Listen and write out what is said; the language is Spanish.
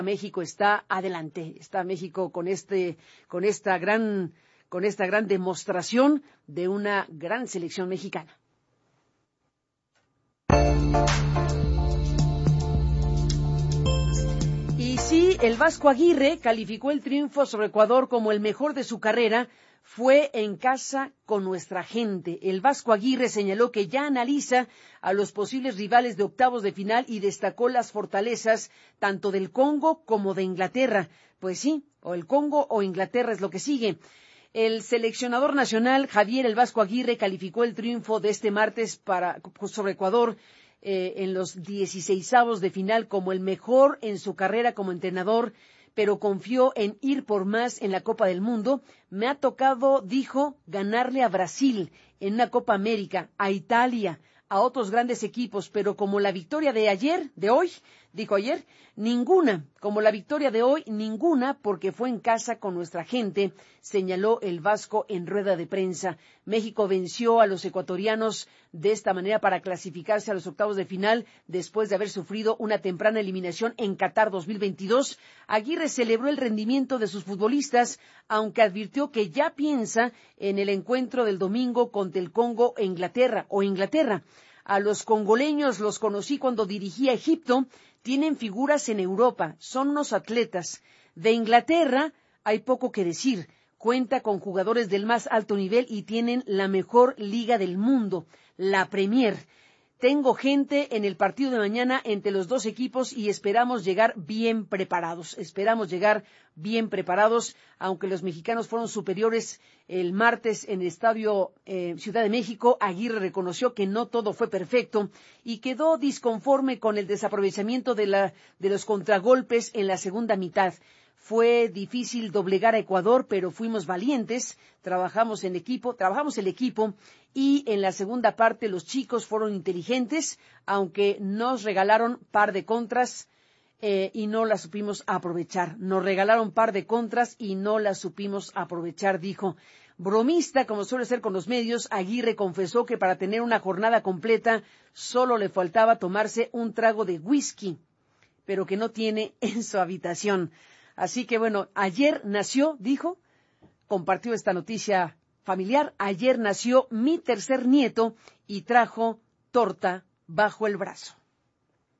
México está adelante, está México con esta gran demostración de una gran selección mexicana. Y sí, el Vasco Aguirre calificó el triunfo sobre Ecuador como el mejor de su carrera. Fue en casa con nuestra gente. El Vasco Aguirre señaló que ya analiza a los posibles rivales de octavos de final y destacó las fortalezas tanto del Congo como de Inglaterra. Pues sí, o el Congo o Inglaterra es lo que sigue. El seleccionador nacional Javier El Vasco Aguirre calificó el triunfo de este martes sobre Ecuador en los 16avos de final como el mejor en su carrera como entrenador, pero confió en ir por más en la Copa del Mundo. Me ha tocado, dijo, ganarle a Brasil en una Copa América, a Italia, a otros grandes equipos, pero como la victoria de hoy, dijo ayer, ninguna, como la victoria de hoy, ninguna, porque fue en casa con nuestra gente, señaló el Vasco en rueda de prensa. México venció a los ecuatorianos de esta manera para clasificarse a los octavos de final después de haber sufrido una temprana eliminación en Qatar 2022. Aguirre celebró el rendimiento de sus futbolistas, aunque advirtió que ya piensa en el encuentro del domingo contra el Congo e Inglaterra. A los congoleños los conocí cuando dirigí a Egipto, tienen figuras en Europa, son unos atletas. De Inglaterra hay poco que decir, cuenta con jugadores del más alto nivel y tienen la mejor liga del mundo, la Premier. Tengo gente en el partido de mañana entre los dos equipos y esperamos llegar bien preparados. Aunque los mexicanos fueron superiores el martes en el Estadio Ciudad de México. Aguirre reconoció que no todo fue perfecto y quedó disconforme con el desaprovechamiento de los contragolpes en la segunda mitad. Fue difícil doblegar a Ecuador, pero fuimos valientes, trabajamos el equipo y en la segunda parte los chicos fueron inteligentes, aunque nos regalaron par de contras y no las supimos aprovechar. Dijo. Bromista, como suele ser con los medios, Aguirre confesó que para tener una jornada completa solo le faltaba tomarse un trago de whisky, pero que no tiene en su habitación. Así que bueno, ayer nació, dijo, compartió esta noticia familiar, ayer nació mi tercer nieto y trajo torta bajo el brazo.